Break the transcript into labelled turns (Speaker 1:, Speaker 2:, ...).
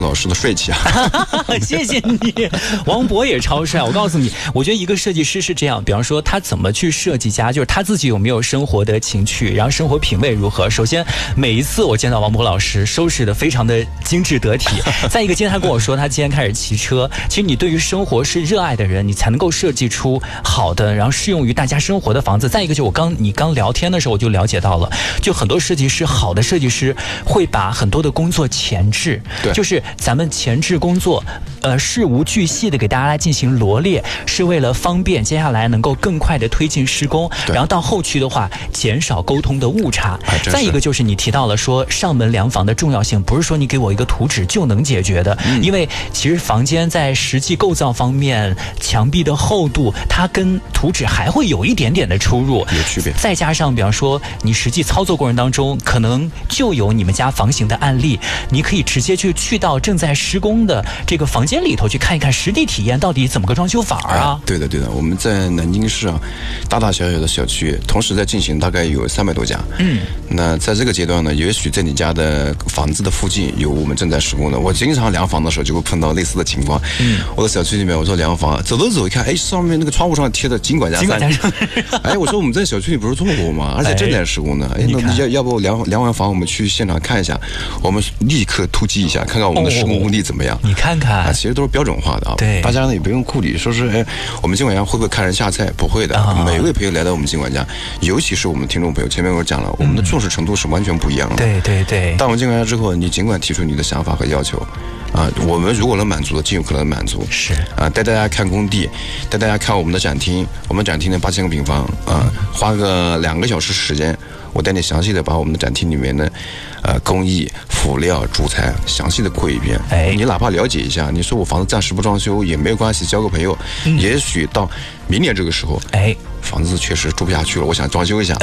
Speaker 1: 老师的帅气啊！
Speaker 2: 谢谢你，王博也超帅。我告诉你，我觉得一个设计师是这样，比方说他怎么去设计家，就是他自己有没有生活的情趣，然后生活品味如何。首先，每一次我见到王博老师收拾的非常的精致得体。再一个，今天他跟我说他今天开始骑车。其实你对于生活是热爱的人，你才能够设计出好的，然后适用于大家生活的房子。再一个，就你刚聊天的时候我就了解到了，就很多设计师，好的设计师会把很多的工作前置，就是咱们前置工作，事无巨细的给大家来进行罗列，是为了方便接下来能够更快的推进施工，然后到后期的话减少沟通的误差。再一个就是你提到了说上门量房的重要性，不是说你给我一个图纸就能解决的，因为其实房间在实际构造方面，墙壁的厚度它跟图纸还会有一点点的出入，
Speaker 1: 有区别。
Speaker 2: 再加上比方说你实际操作过程当中可能就有你们家房型的案例，你可以直接去到正在施工的这个房间里头去看一看，实地体验到底怎么个装修法啊。
Speaker 1: 对的，我们在南京市大大小小的小区同时在进行，大概有300多家。那在这个阶段呢，也许在你家的房子的附近有我们正在施工的。我经常量房的时候就会碰到类似的情况。我在小区里面，我说量房，走一看，哎，上面那个窗户上贴的金管家3。哎，我说我们在小区里不是做过吗？而且正在施工呢。哎，那要不量完房，我们去现场看一下，我们立刻突击一下，看看我们的施工工地怎么样。
Speaker 2: 你看看
Speaker 1: 啊，其实都是标准化的啊。
Speaker 2: 对，
Speaker 1: 大家呢也不用顾虑，说是哎，我们尽管家会不会看人下菜？不会的，每位朋友来到我们尽管家，尤其是我们听众朋友，前面我讲了，我们的重视程度是完全不一样的。
Speaker 2: 对。
Speaker 1: 到我们尽管家之后，你尽管提出你的想法和要求。我们如果能满足的，尽有可能满足。
Speaker 2: 是
Speaker 1: 带大家看工地，带大家看我们的展厅。我们展厅呢8000个平方花个2个小时时间，我带你详细的把我们的展厅里面的工艺、辅料、主材详细的过一遍。你哪怕了解一下，你说我房子暂时不装修也没有关系，交个朋友。也许到明年这个时候，房子确实住不下去了，我想装修一下。